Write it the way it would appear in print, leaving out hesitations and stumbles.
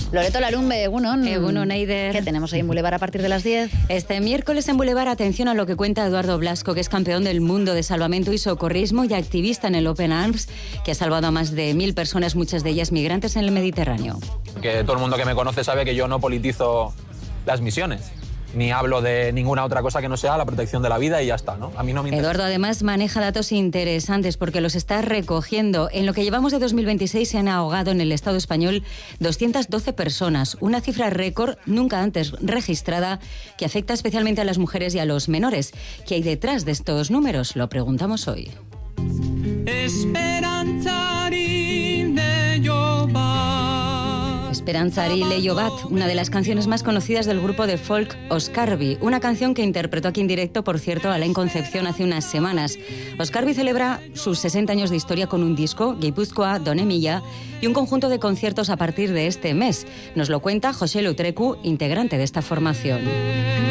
Loreto Larumbe, Egunon, Eider. ¿Qué tenemos hoy en Boulevard a partir de las 10? Este miércoles en Boulevard, atención a lo que cuenta Eduardo Blasco, que es campeón del mundo de salvamento y socorrismo y activista en el Open Arms, que ha salvado a más de 1.000 personas, muchas de ellas migrantes, en el Mediterráneo. Que todo el mundo que me conoce sabe que yo no politizo las misiones, ni hablo de ninguna otra cosa que no sea la protección de la vida y ya está, ¿no? A mí no me interesa. Eduardo además maneja datos interesantes porque los está recogiendo. En lo que llevamos de 2026 se han ahogado en el Estado español 212 personas, una cifra récord nunca antes registrada que afecta especialmente a las mujeres y a los menores. ¿Qué hay detrás de estos números? Lo preguntamos hoy. Esperantzari Leio Bat, una de las canciones más conocidas del grupo de folk Oskarbi, una canción que interpretó aquí en directo, por cierto, Alain Concepción hace unas semanas. Oskarbi celebra sus 60 años de historia con un disco, Gipuzkoa Donemila, y un conjunto de conciertos a partir de este mes. Nos lo cuenta José Lutrecu, integrante de esta formación.